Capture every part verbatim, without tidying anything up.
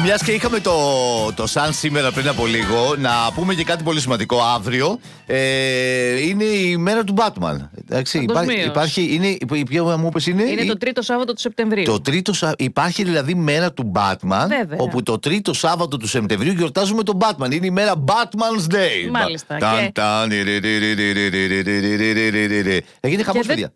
μιας και είχαμε το, το Sun σήμερα πριν από λίγο, να πούμε και κάτι πολύ σημαντικό. Αύριο ε, είναι η μέρα του Batman. Εντάξει, υπάρχει, υπάρχει, είναι, ποια μου είπες είναι? Είναι το τρίτο Σάββατο του Σεπτεμβρίου. Το τρίτο, υπάρχει δηλαδή μέρα του Batman. Βέβαια. Όπου το τρίτο Σάββατο του Σεπτεμβρίου γιορτάζουμε τον Batman. Είναι η μέρα Batman's Day. Μάλιστα. Έγινε χαμός, παιδιά.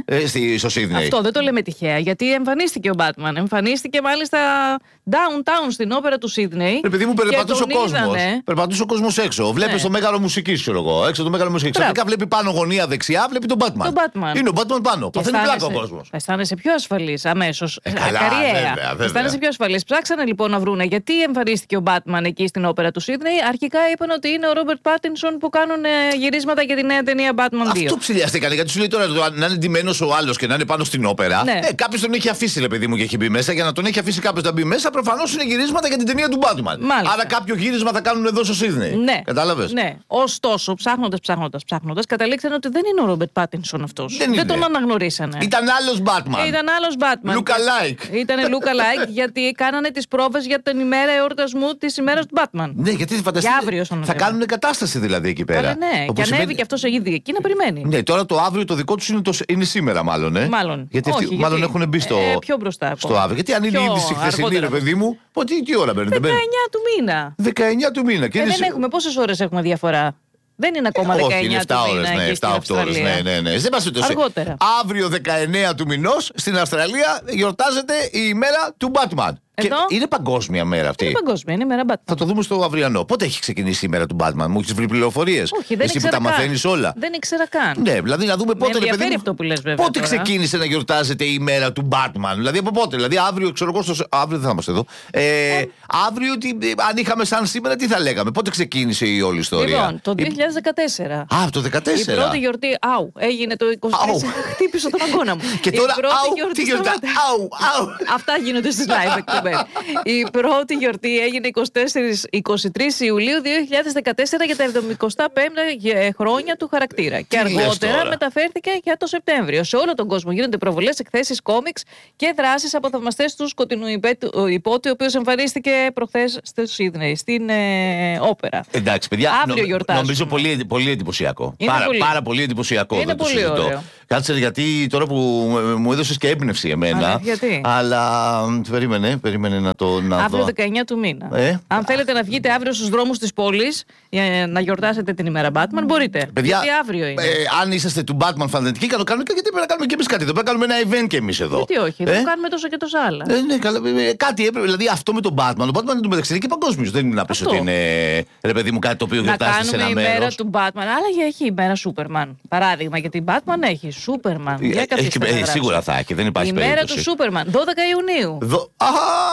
Στο Σίδνεϊ. Αυτό δεν το λέμε τυχαία, γιατί εμφανίστηκε ο Batman. Εμφανίστηκε μάλιστα downtown στην όπερα του Σίδνεϊ. Ρε παιδί μου, περπατούσε ο κόσμος. Περπατούσε ο κόσμος έξω. Βλέπει το μέγαρο μουσική, ξέρω εγώ. Έξω το μέγαρο μουσική. Ξαφνικά βλέπει πάνω γωνία δεξιά, βλέπει τον Batman. Είναι ο Batman πάνω. Παθαίνει πλάκα ο κόσμος. Αισθάνεσαι πιο ασφαλής αμέσως. Καριέρα. Αισθάνεσαι πιο ασφαλής. Ψάξανε λοιπόν να βρούνε γιατί εμφανίστηκε ο Batman εκεί στην όπερα του Σίδνεϊ. Αρχικά είπαν ότι είναι ο Ρόμπερτ Πάτινσον που κάνουν γυρίσματα για τη νέα ταινία Batman δύο. Αυτό ψηλιαστήκανε, γιατί σου λέει τώρα να είναι ντυμένος ο άλλος και να είναι πάνω στην όπερα. Ναι. Ε, κάποιος τον έχει αφήσει, ρε παιδί μου, και έχει μπει μέσα. Για να τον έχει αφήσει κάποιος να μπει μέσα, προφανώς είναι γυρίσματα για την ταινία του Batman. Μάλιστα. Άρα κάποιο γύρισμα θα κάνουν εδώ στο Σίδνεϊ. Ναι. Κατάλαβες. Ναι. Ωστόσο, ψάχνοντας, ψάχνοντας, ψάχνοντας, καταλήξανε ότι δεν είναι ο Ρόμπερτ Πάτινσον αυτός. Δεν, δεν τον αναγνωρίσανε. Ήταν άλλος Batman. Ήταν άλλος Batman. Look alike. Ήτανε look alike γιατί κάνανε τις πρόβες για την ημέρα εορτασμού της ημέρας του Batman. Ναι, γιατί φανταστείτε. αύριο θα κάνουν κατάσταση δηλαδή εκεί πέρα. Άρα, ναι, και ανέβη σημαίνει... και αυτός ήδη εκεί να περιμένει. Ναι, τώρα το αύριο το δικό τους είναι, το... είναι σήμερα, μάλλον. Ε? Μάλλον. Γιατί αυτοί Όχι, μάλλον γιατί... έχουν μπει στο, ε, πιο μπροστά, στο αύριο. Γιατί αν είναι η είδηση χθεσινή, ρε παιδί μου, πότε, τι ώρα παίρνετε? δεκαεννιά του μήνα. δεκαεννιά του μήνα. Και ε, είναι... Δεν έχουμε, πόσες ώρες έχουμε διαφορά? Δεν είναι ακόμα ε, δεκαεννιά όχι, είναι του μήνα. Ναι, επτά ώρες, ναι, ναι, ναι. Δεν πας αργότερα. Αύριο δεκαεννέα του μηνός στην Αυστραλία γιορτάζεται η ημέρα του Batman. Και είναι παγκόσμια μέρα αυτή. Είναι παγκόσμια, είναι η μέρα Batman. Θα το δούμε στο αυριανό. Πότε έχει ξεκινήσει η μέρα του Batman? Μου έχεις βρει πληροφορίες? Όχι, δεν Εσύ που τα μαθαίνεις όλα. Δεν ήξερα καν. Ναι, δηλαδή να δούμε πότε. Με παιδί, αυτό που λες, βέβαια, πότε τώρα. ξεκίνησε να γιορτάζεται η μέρα του Batman? Δηλαδή από πότε? Δηλαδή αύριο, ξέρω εγώ, στο... αύριο δεν θα είμαστε εδώ. Ε, ε. Αύριο, τι, αν είχαμε σαν σήμερα, τι θα λέγαμε? Πότε ξεκίνησε η όλη ιστορία? Λοιπόν, το δύο χιλιάδες δεκατέσσερα. Α, το δεκατέσσερα. Η πρώτη γιορτή, άου, έγινε το είκοσι τρεις. Χτύπησε τον αγώνα μου. Και τώρα, άου, τι γιορτά? Άου, άου. Αυτά γίνονται στις live εκπομπές. Η πρώτη γιορτή έγινε είκοσι τρεις Ιουλίου δύο χιλιάδες δεκατέσσερα για τα εβδομήντα πέντε χρόνια του χαρακτήρα. Και αργότερα μεταφέρθηκε για το Σεπτέμβριο. Σε όλο τον κόσμο γίνονται προβολές, εκθέσεις, κόμιξ και δράσεις από θαυμαστές του σκοτεινού υπότη, ο οποίος εμφανίστηκε προχθές στο Σίδνεϊ, στην ε, όπερα. Εντάξει, παιδιά, αύριο νο, γιορτάζουμε. Νομίζω πολύ, πολύ εντυπωσιακό. Πάρα πολύ. πάρα πολύ εντυπωσιακό. Είναι πολύ το ωραίο. Κάτσε, γιατί τώρα που μου έδωσες και έμπνευση εμένα. Α, γιατί? Αλλά περίμενε, περίμενε να το να αύριο δω. δεκαεννιά του μήνα. Ε? Αν θέλετε να βγείτε αύριο στους δρόμους της πόλης για να γιορτάσετε την ημέρα Batman, μπορείτε. Παιδιά, γιατί αύριο είναι. Ε, αν είσαστε του Batman φανατικοί, θα το κάνουμε, γιατί πρέπει να κάνουμε και εμείς κάτι. Εδώ πρέπει να κάνουμε ένα event και εμείς εδώ. Γιατί όχι, ε? δεν κάνουμε τόσο και τόσα άλλα. Ε, ναι, καλά, ε, κάτι έπρεπε. Δηλαδή αυτό με τον Batman. Ο Batman είναι το μεταξύ είναι και παγκόσμιο. Δεν είναι να πει ότι είναι, ρε παιδί μου, κάτι το οποίο γιορτάζεται σε ένα μέρος. Να κάνουμε η μέρα του Batman. Αλλά έχει η μέρα Superman. Παράδειγμα, γιατί Batman έχει Superman. Ε, έχει, ε, σίγουρα θα έχει, δεν υπάρχει η περίπτωση. Η μέρα του Superman, δώδεκα Ιουνίου. Δο... Α,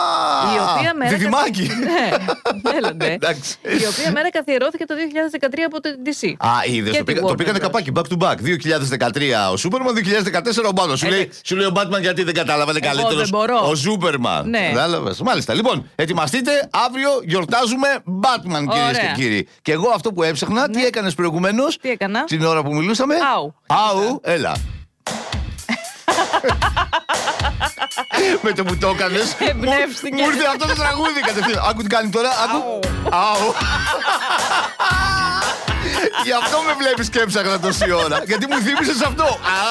η οποία μέρα. Διδυμάκι. Ναι, θέλετε. Η οποία μέρα καθιερώθηκε το δύο χιλιάδες δεκατρία από την ντι σι. Α, είδες, το, πήγα, το πήγανε καπάκι back to back. δύο χιλιάδες δεκατρία ο Superman, δύο χιλιάδες δεκατέσσερα ο Batman. Σου, λέει, σου λέει ο Batman γιατί δεν κατάλαβα, καλύτερος ο Superman. Ναι. Κατάλαβες. Μάλιστα. Λοιπόν, ετοιμαστείτε, αύριο γιορτάζουμε Batman, κυρίες και κύριοι. Και εγώ αυτό που έψαχνα, ναι. τι έκανες προηγουμένως? Τι έκανα? Την ώρα που μιλούσαμε. Άου. Άου, έλα. Με το που το έκανες εμπνεύστηκε. Μου ήρθε αυτό το τραγούδι κατευθείαν. Άκου τι κάνει τώρα. Άκου. Άου. Γι' αυτό με βλέπεις και έψαχνα τόση ώρα. Γιατί μου θύμισες αυτό.